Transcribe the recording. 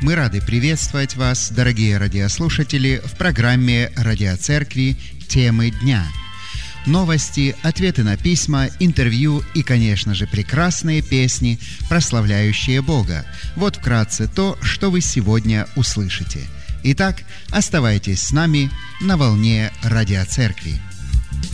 Мы рады приветствовать вас, дорогие радиослушатели, в программе Радиоцеркви «Темы дня». Новости, ответы на письма, интервью и, конечно же, прекрасные песни, прославляющие Бога. Вот вкратце то, что вы сегодня услышите. Итак, оставайтесь с нами на волне Радиоцеркви.